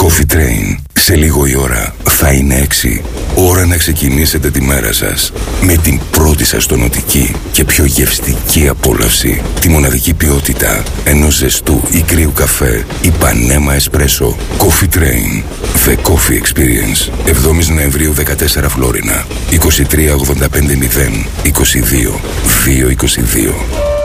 Coffee Train. Σε λίγο η ώρα θα είναι 6. Ώρα να ξεκινήσετε τη μέρα σας με την πρώτη σας τονωτική και πιο γευστική απόλαυση. Τη μοναδική ποιότητα ενός ζεστού ή κρύου καφέ ή πανέμα εσπρέσο. Coffee Train. The Coffee Experience. 7 Νοεμβρίου 14 Φλόρινα. 23 85 0 22 222.